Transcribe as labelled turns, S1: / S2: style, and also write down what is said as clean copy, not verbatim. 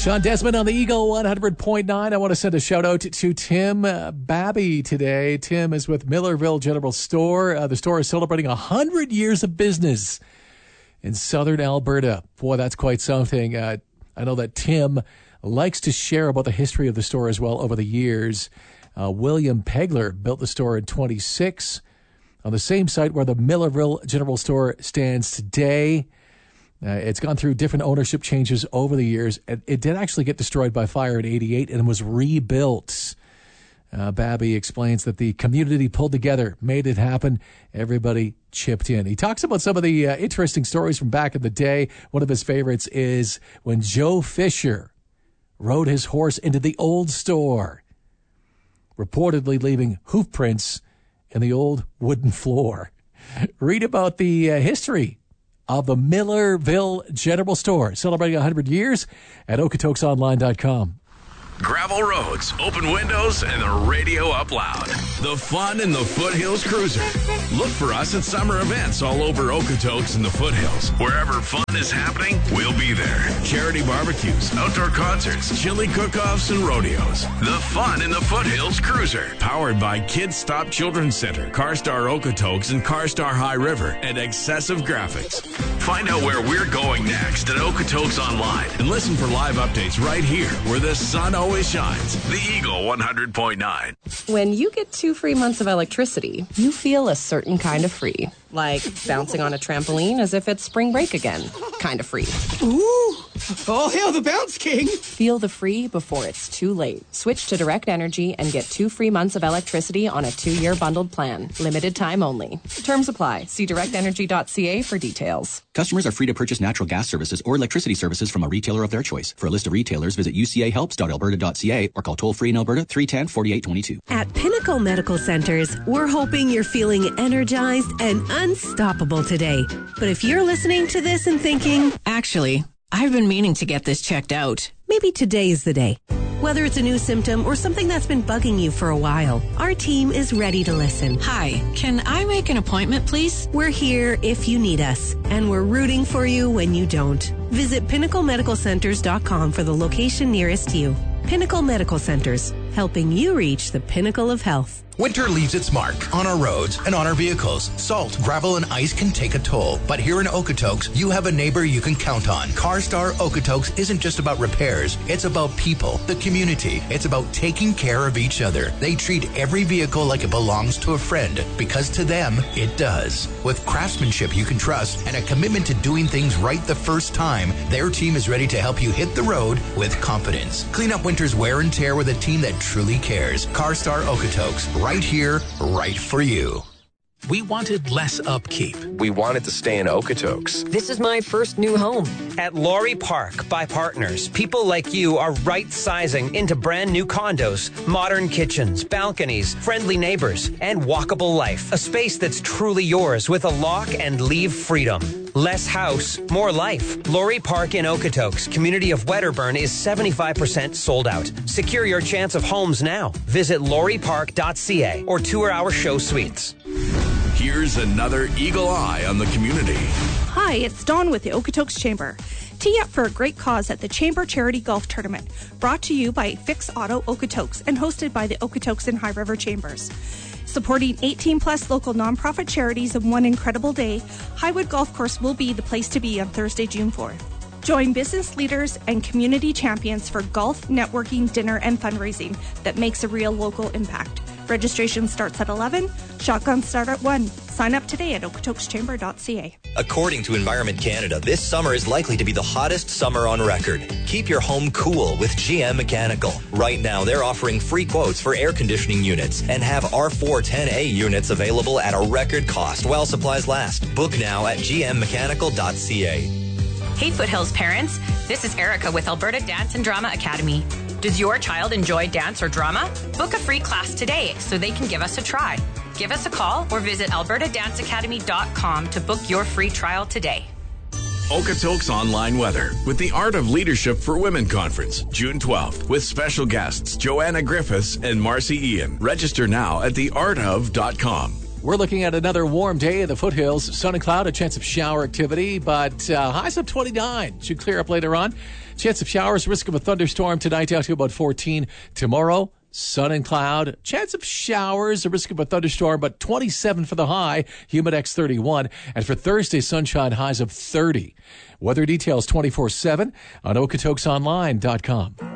S1: Sean Desmond on the Eagle 100.9. I want to send a shout out to Tim Babby today. Tim is with Millerville General Store. The store is celebrating 100 years of business in southern Alberta. Boy, that's quite something. I know that Tim likes to share about the history of the store as well over the years. William Pegler built the store in 26 on the same site where the Millerville General Store stands today. It's gone through different ownership changes over the years. It did actually get destroyed by fire in 88 and was rebuilt. Babby explains that the community pulled together, made it happen. Everybody chipped in. He talks about some of the interesting stories from back in the day. One of his favorites is when Joe Fisher rode his horse into the old store, reportedly leaving hoof prints in the old wooden floor. Read about the history of the Millerville General Store, celebrating 100 years at okatokesonline.com.
S2: Gravel roads, open windows, and the radio up loud. The fun in the Foothills Cruiser. Look for us at summer events all over Okotoks and the Foothills. Wherever fun is happening, we'll be there. Charity barbecues, outdoor concerts, chili cook-offs, and rodeos. The fun in the Foothills Cruiser. Powered by Kids Stop Children's Center, CarStar Okotoks, and CarStar High River, and Excessive Graphics. Find out where we're going next at Okotoks Online and listen for live updates right here where the sun always shines. The Eagle 100.9.
S3: When you get 2 free months of electricity, you feel a certain kind of free. Like bouncing on a trampoline as if it's spring break again. Kind of free.
S4: Ooh! All hail the Bounce King!
S3: Feel the free before it's too late. Switch to Direct Energy and get 2 free months of electricity on a 2-year bundled plan. Limited time only. Terms apply. See directenergy.ca for details.
S5: Customers are free to purchase natural gas services or electricity services from a retailer of their choice. For a list of retailers, visit ucahelps.alberta.ca or call toll-free in Alberta 310-4822.
S6: At Pinnacle Medical Centers, we're hoping you're feeling energized and unstoppable today. But if you're listening to this and thinking,
S7: actually, I've been meaning to get this checked out,
S6: maybe today is the day. Whether it's a new symptom or something that's been bugging you for a while, our team is ready to listen.
S7: Hi, can I make an appointment, please?
S6: We're here if you need us, and we're rooting for you when you don't. Visit pinnaclemedicalcenters.com for the location nearest you. Pinnacle Medical Centers, helping you reach the pinnacle of health.
S8: Winter leaves its mark on our roads and on our vehicles. Salt, gravel, and ice can take a toll. But here in Okotoks, you have a neighbor you can count on. CarStar Okotoks isn't just about repairs. It's about people, the community. It's about taking care of each other. They treat every vehicle like it belongs to a friend, because to them, it does. With craftsmanship you can trust and a commitment to doing things right the first time, their team is ready to help you hit the road with confidence. Clean up winter's wear and tear with a team that truly cares. CarStar Okotoks, right here, right for you.
S9: We wanted less upkeep.
S10: We wanted to stay in Okotoks.
S11: This is my first new home. At Laurie Park by Partners, people like you are right-sizing into brand new condos, modern kitchens, balconies, friendly neighbors, and walkable life. A space that's truly yours with a lock and leave freedom. Less house, more life. Laurie Park in Okotoks, community of Wedderburn, is 75% sold out. Secure your chance of homes now. Visit lauriepark.ca or tour our show suites.
S2: Here's another Eagle Eye on the community.
S12: Hi, it's Dawn with the Okotoks Chamber. Tee up for a great cause at the Chamber Charity Golf Tournament, brought to you by Fix Auto Okotoks and hosted by the Okotoks and High River Chambers. Supporting 18-plus local nonprofit charities in one incredible day, Highwood Golf Course will be the place to be on Thursday, June 4th. Join business leaders and community champions for golf, networking, dinner, and fundraising that makes a real local impact. Registration starts at 11. Shotguns start at 1. Sign up today at okatokschamber.ca.
S13: According to Environment Canada, this summer is likely to be the hottest summer on record. Keep your home cool with GM Mechanical. Right now, they're offering free quotes for air conditioning units and have R410A units available at a record cost while supplies last. Book now at gmmechanical.ca.
S14: Hey Foothills parents, this is Erica with Alberta Dance and Drama Academy. Does your child enjoy dance or drama? Book a free class today so they can give us a try. Give us a call or visit albertadanceacademy.com to book your free trial today.
S2: Okotoks Online Weather with the Art of Leadership for Women Conference, June 12th, with special guests Joanna Griffiths and Marcy Ian. Register now at theartof.com.
S1: We're looking at another warm day in the foothills. Sun and cloud, a chance of shower activity, but highs of 29. Should clear up later on. Chance of showers, risk of a thunderstorm tonight down to about 14. Tomorrow, sun and cloud, chance of showers, a risk of a thunderstorm, but 27 for the high, Humidex 31. And for Thursday, sunshine, highs of 30. Weather details 24/7 on okatokesonline.com.